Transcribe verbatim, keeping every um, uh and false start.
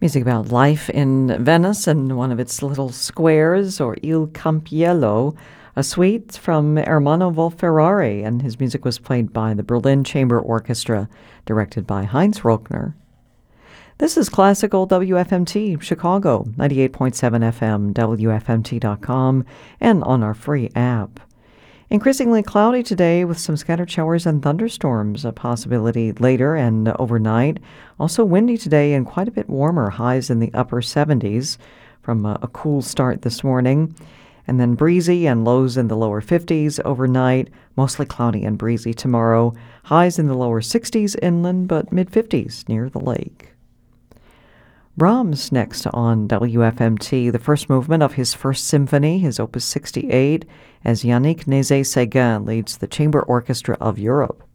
Music about life in Venice and one of its little squares, or Il Campiello, a suite from Ermanno Wolf-Ferrari, and his music was played by the Berlin Chamber Orchestra, directed by Heinz Rochner. This is Classical W F M T, Chicago, ninety-eight point seven F M, W F M T dot com, and on our free app. Increasingly cloudy today with some scattered showers and thunderstorms, a possibility later and overnight. Also windy today and quite a bit warmer, highs in the upper seventies from a, a cool start this morning. And then breezy and lows in the lower fifties overnight, mostly cloudy and breezy tomorrow. Highs in the lower sixties inland, but mid-fifties near the lake. Brahms next on W F M T, the first movement of his First Symphony, his Opus sixty-eight, as Yannick Nézet-Séguin leads the Chamber Orchestra of Europe.